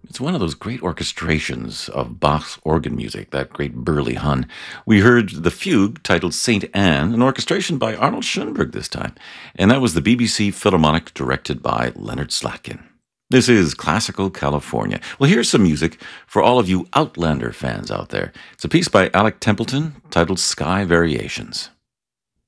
It's one of those great orchestrations of Bach's organ music, that great burly Hun. We heard the fugue titled St. Anne, an orchestration by Arnold Schoenberg this time, and that was the BBC Philharmonic directed by Leonard Slatkin. This is Classical California. Well, here's some music for all of you Outlander fans out there. It's a piece by Alec Templeton titled Sky Variations.